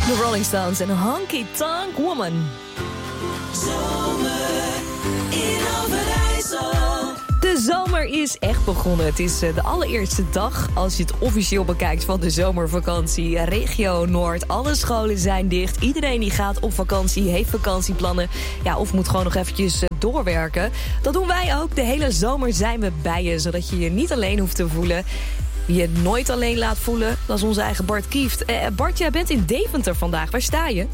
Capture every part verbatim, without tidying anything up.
De Rolling Stones en Honky Tonk Woman. Zomer in Overijssel. De zomer is echt begonnen. Het is de allereerste dag, als je het officieel bekijkt, van de zomervakantie. Regio Noord, alle scholen zijn dicht. Iedereen die gaat op vakantie, heeft vakantieplannen. Ja, of moet gewoon nog eventjes doorwerken. Dat doen wij ook. De hele zomer zijn we bij je, zodat je je niet alleen hoeft te voelen. Wie je nooit alleen laat voelen, dat is onze eigen Bart Kieft. Eh, Bart, jij bent in Deventer vandaag. Waar sta je?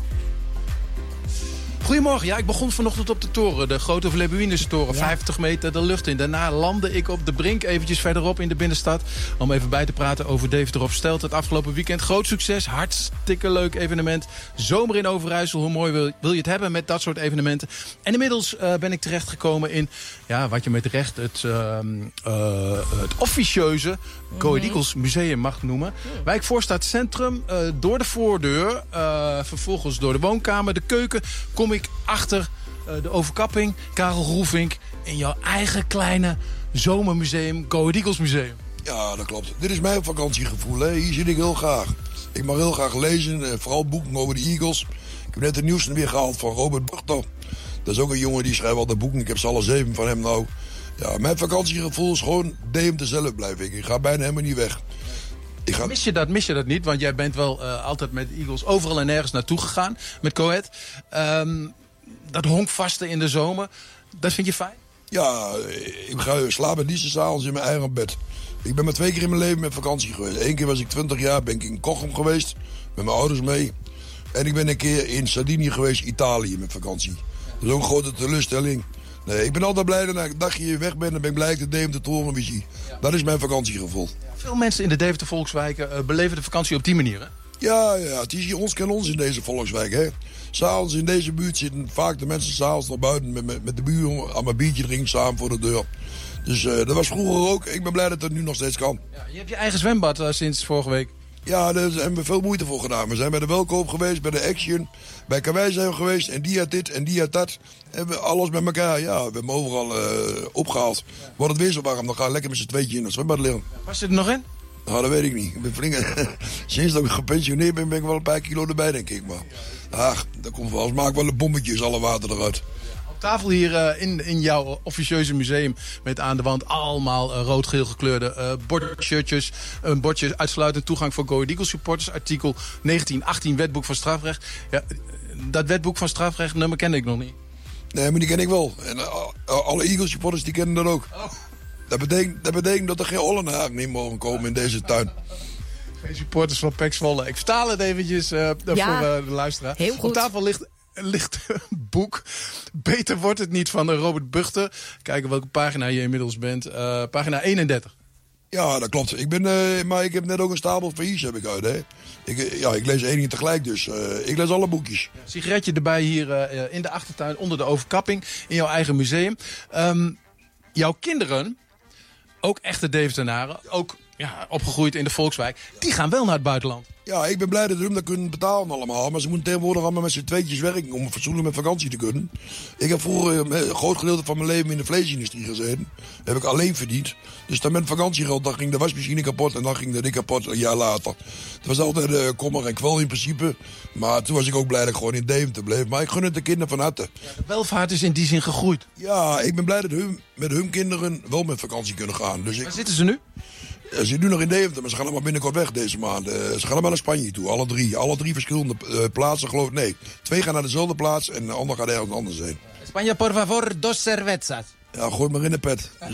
Goedemorgen. Ja, ik begon vanochtend op de toren. De grote Vlebuïnische toren. Ja. vijftig meter de lucht in. Daarna landde ik op de Brink eventjes verderop in de binnenstad. Om even bij te praten over Deventer op Stelt. Het afgelopen weekend. Groot succes. Hartstikke leuk evenement. Zomer in Overijssel. Hoe mooi wil, wil je het hebben met dat soort evenementen. En inmiddels uh, ben ik terechtgekomen in, ja, wat je met recht het, uh, uh, het officieuze Go Ahead Eagles Museum mag noemen. Mm. Wijk Voorstad Centrum. Uh, door de voordeur. Uh, vervolgens door de woonkamer. De keuken. Kom ik achter uh, de overkapping, Karel Roelvink, in jouw eigen kleine zomermuseum, Go Ahead Eagles Museum. Ja, dat klopt. Dit is mijn vakantiegevoel. Hè. Hier zit ik heel graag. Ik mag heel graag lezen, uh, vooral boeken over de Eagles. Ik heb net de nieuwste weer gehaald van Robert Buchter. Dat is ook een jongen die schrijft altijd boeken. Ik heb ze alle zeven van hem nou. Ja, mijn vakantiegevoel is gewoon Deventer zelf blijf ik. Ik ga bijna helemaal niet weg. Ik ga... Mis je dat, mis je dat niet? Want jij bent wel uh, altijd met Eagles overal en nergens naartoe gegaan. Met Go Ahead. Um, dat honkvasten in de zomer, dat vind je fijn? Ja, ik ga slapen niet s'avonds in mijn eigen bed. Ik ben maar twee keer in mijn leven met vakantie geweest. Eén keer was ik twintig jaar, ben ik in Kochum geweest. Met mijn ouders mee. En ik ben een keer in Sardinië geweest, Italië, met vakantie. Dat is ook een grote teleurstelling. Nee, ik ben altijd blij dat ik een dagje weg ben. Dan ben ik blij dat ik de Deventer toren weer zie. Dat is mijn vakantiegevoel. Veel mensen in de Deventer volkswijken uh, beleven de vakantie op die manier, hè? Ja, ja, het is hier ons ken ons in deze volkswijk, hè. S'avonds in deze buurt zitten vaak de mensen s'avonds naar buiten met, met, met de buren aan mijn biertje drinken samen voor de deur. Dus uh, dat was vroeger ook. Ik ben blij dat dat nu nog steeds kan. Ja, je hebt je eigen zwembad uh, sinds vorige week. Ja, daar hebben we veel moeite voor gedaan. We zijn bij de Welkoop geweest, bij de Action, bij Karwei zijn we geweest en die had dit en die had dat. En we alles bij elkaar, ja, we hebben hem overal uh, opgehaald. Wordt het weer zo warm, dan gaan we lekker met z'n tweetje in het zwembad liggen. Was je er nog in? Nou, dat weet ik niet. Ik ben flink... Sinds dat ik gepensioneerd ben, ben ik wel een paar kilo erbij, denk ik. Maar ach, dat komt wel. Als maak wel een bommetje, alle water eruit. Op tafel hier uh, in, in jouw officieuze museum met aan de wand allemaal uh, rood-geel gekleurde uh, bordshirtjes. Een bordje uitsluitend toegang voor Go Ahead Eagles supporters. Artikel negentien achttien wetboek van strafrecht. Ja, dat wetboek van strafrecht nummer kende ik nog niet. Nee, maar die ken ik wel. En uh, alle Eagles supporters die kennen dat ook. Oh. Dat betekent, dat betekent dat er geen Ollenhagen in mogen komen in deze tuin. Geen supporters van P E C Zwolle. Ik vertaal het eventjes uh, ja, voor uh, de luisteraar. Heel goed. Op tafel ligt, ligt een boek. Beter wordt het niet, van Robert Buchter. Kijken welke pagina je inmiddels bent. Uh, pagina eenendertig. Ja, dat klopt. Ik ben, uh, maar ik heb net ook een stapel faillies heb ik uit. Hè. Ik, uh, ja, ik lees één ding tegelijk, dus uh, ik lees alle boekjes. Ja, sigaretje erbij hier uh, in de achtertuin onder de overkapping in jouw eigen museum. Um, jouw kinderen, ook echte Deventenaren, ook ja, opgegroeid in de Volkswijk, die gaan wel naar het buitenland. Ja, ik ben blij dat ze hem dat kunnen betalen allemaal. Maar ze moeten tegenwoordig allemaal met z'n tweetjes werken om fatsoenlijk met vakantie te kunnen. Ik heb vroeger een groot gedeelte van mijn leven in de vleesindustrie gezeten. Dat heb ik alleen verdiend. Dus dan met vakantiegeld, dan ging de wasmachine kapot en dan ging de dik kapot een jaar later. Het was altijd uh, kommer en kwel in principe. Maar toen was ik ook blij dat ik gewoon in Deventer bleef. Maar ik gun het de kinderen van harte. Ja, de welvaart is in die zin gegroeid. Ja, ik ben blij dat hun met hun kinderen wel met vakantie kunnen gaan. Dus ik... Waar zitten ze nu? Ze zitten nu nog in Deventer, maar ze gaan allemaal binnenkort weg deze maand. Uh, ze gaan allemaal naar Spanje toe, alle drie. Alle drie verschillende uh, plaatsen, geloof ik. Nee, twee gaan naar dezelfde plaats en de ander gaat ergens anders heen. Spanje, por favor, dos cervezas. Ja, gooi maar in de pet. Dus...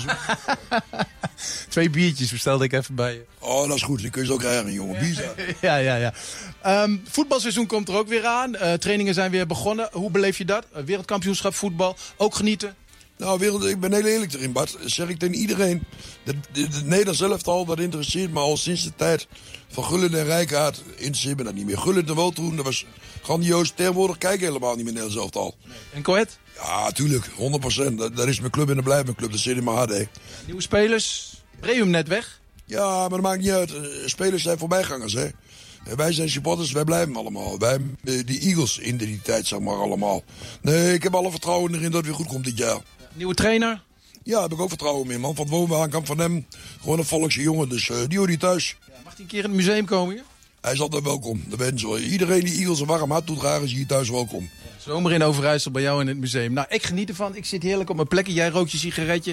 Twee biertjes bestelde ik even bij je. Oh, dat is goed. Die kun je zo krijgen, jongen. Bier. Ja, ja, ja. Um, voetbalseizoen komt er ook weer aan. Uh, trainingen zijn weer begonnen. Hoe beleef je dat? Uh, wereldkampioenschap voetbal, ook genieten? Nou, wereld, ik ben heel eerlijk erin, Bart. Dat zeg ik tegen iedereen. Het Nederlands elftal, dat interesseert me al sinds de tijd van Gullit en Rijkaard. Interesseert me dat niet meer. Gullit en wel toen, dat was grandioos. Tegenwoordig kijk ik helemaal niet meer naar Nederlands elftal. En Go Ahead? Ja, tuurlijk. honderd procent. Dat, dat is mijn club en dat blijft mijn club. Dat zit in mijn hart, hè. Nieuwe spelers. Breum net weg. Ja, maar dat maakt niet uit. Spelers zijn voorbijgangers, hè. Wij zijn supporters, wij blijven allemaal. Wij hebben die Eagles-identiteit, zeg maar, allemaal. Nee, ik heb alle vertrouwen erin dat het weer goed komt dit jaar. Nieuwe trainer? Ja, daar heb ik ook vertrouwen in, man. Van het woonwagenkamp van hem. Gewoon een volkse jongen, dus uh, die hoort hier thuis. Ja, mag hij een keer in het museum komen hier? Hij is altijd welkom. De wensen. Iedereen die Eagles een warm hart doet dragen, is hier thuis welkom. Zomer in Overijssel bij jou in het museum. Nou, ik geniet ervan. Ik zit heerlijk op mijn plekje. Jij rookt je sigaretje.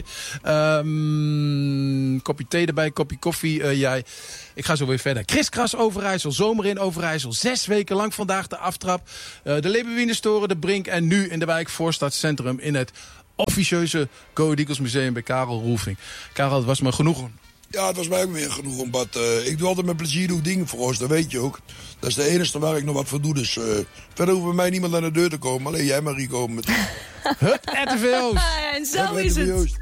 Um, kopje thee erbij, kopje koffie. Uh, jij. Ik ga zo weer verder. Kriskras Overijssel, zomer in Overijssel. Zes weken lang vandaag de aftrap. Uh, de Leeuwinentoren, de Brink en nu in de wijk Voorstadcentrum in het officieuze Go Ahead Eagles Museum bij Karel Roelvink. Karel, het was me genoegen. Ja, het was mij ook weer genoeg. Omdat, uh, ik doe altijd met plezier doe ik dingen voor ons, dat weet je ook. Dat is de enige waar ik nog wat voor doe. Dus uh, verder hoeft bij mij niemand naar de deur te komen. Alleen jij maar hier komen met... Hup, R T V Oost. En zo is het.